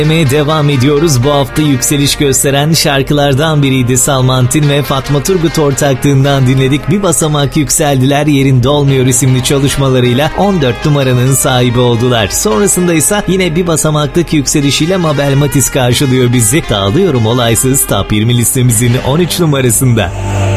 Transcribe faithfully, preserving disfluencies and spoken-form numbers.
Devam ediyoruz. Bu hafta yükseliş gösteren şarkılardan biriydi. Salman Tin ve Fatma Turgut ortaklığından dinledik. Bir basamak yükseldiler, yerinde olmuyor isimli çalışmalarıyla on dört numaranın sahibi oldular. Sonrasında ise yine bir basamaklık yükselişiyle Mabel Matiz karşılıyor bizi. Dağılıyorum olaysız Top yirmi listemizin on üç numarasında.